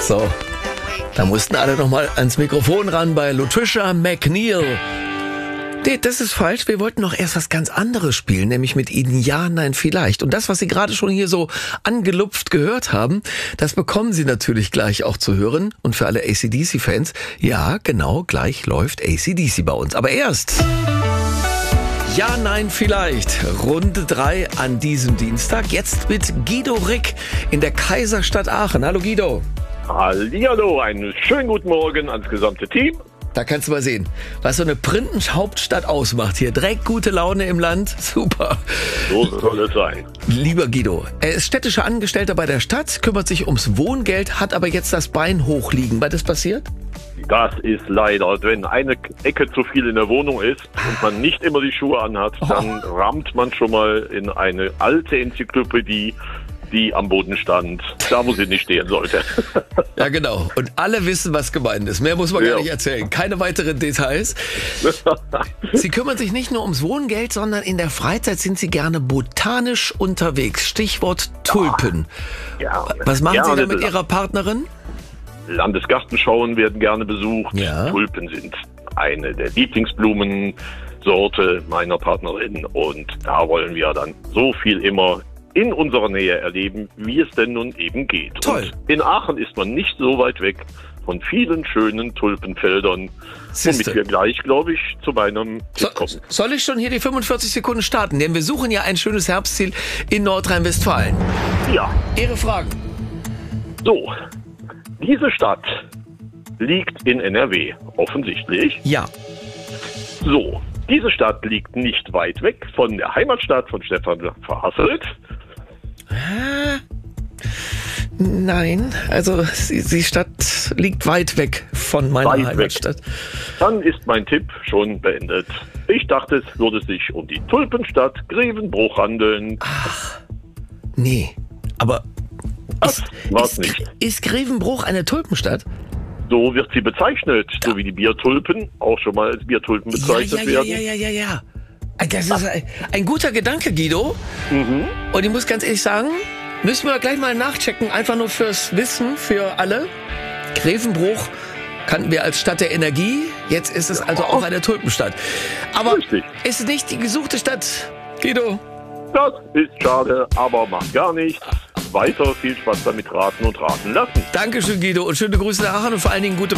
So, da mussten alle nochmal ans Mikrofon ran bei Latricia McNeil. Nee, das ist falsch. Wir wollten noch erst was ganz anderes spielen, nämlich mit Ihnen Ja, Nein, Vielleicht. Und das, was Sie gerade schon hier so angelupft gehört haben, das bekommen Sie natürlich gleich auch zu hören. Und für alle AC/DC-Fans, ja, genau, gleich läuft AC/DC bei uns. Aber erst Ja, Nein, Vielleicht. Runde 3 an diesem Dienstag. Jetzt mit Guido Rick in der Kaiserstadt Aachen. Hallo Guido. Hallihallo, einen schönen guten Morgen ans gesamte Team. Da kannst du mal sehen, was so eine Prinzenhauptstadt ausmacht hier. Direkt gute Laune im Land. Super. So soll es sein. Lieber Guido, er ist städtischer Angestellter bei der Stadt, kümmert sich ums Wohngeld, hat aber jetzt das Bein hochliegen. War das passiert? Das ist leider, wenn eine Ecke zu viel in der Wohnung ist und man nicht immer die Schuhe anhat, dann rammt man schon mal in eine alte Enzyklopädie, die am Boden stand, da wo sie nicht stehen sollte. Ja, genau. Und alle wissen, was gemeint ist. Mehr muss man gar nicht erzählen. Keine weiteren Details. Sie kümmern sich nicht nur ums Wohngeld, sondern in der Freizeit sind Sie gerne botanisch unterwegs. Stichwort Tulpen. Ja, was machen Sie da mit Ihrer Partnerin? Landesgartenschauen werden gerne besucht. Ja. Tulpen sind eine der Lieblingsblumensorte meiner Partnerin und da wollen wir dann so viel immer in unserer Nähe erleben, wie es denn nun eben geht. Toll. Und in Aachen ist man nicht so weit weg von vielen schönen Tulpenfeldern, womit wir gleich, glaube ich, zu meinem Tipp kommen. Soll ich schon hier die 45 Sekunden starten? Denn wir suchen ja ein schönes Herbstziel in Nordrhein-Westfalen. Ja. Ihre Fragen. So, diese Stadt liegt in NRW, offensichtlich. Ja. So, diese Stadt liegt nicht weit weg von der Heimatstadt von Stefan Verhasselt. Nein, also die Stadt liegt weit weg von meiner Heimatstadt. Dann ist mein Tipp schon beendet. Ich dachte, es würde sich um die Tulpenstadt Grevenbruch handeln. Ach, nee, aber ist Grevenbruch eine Tulpenstadt? So wird sie bezeichnet, so wie die Biertulpen auch schon mal als Biertulpen bezeichnet werden. Ja. Das ist ein guter Gedanke, Guido. Mhm. Und ich muss ganz ehrlich sagen, müssen wir gleich mal nachchecken, einfach nur fürs Wissen, für alle. Grevenbruch kannten wir als Stadt der Energie, jetzt ist es also auch eine Tulpenstadt. Aber richtig. Ist es nicht die gesuchte Stadt, Guido? Das ist schade, aber macht gar nichts. Weiter viel Spaß damit raten und raten lassen. Dankeschön, Guido, und schöne Grüße nach Aachen und vor allen Dingen gute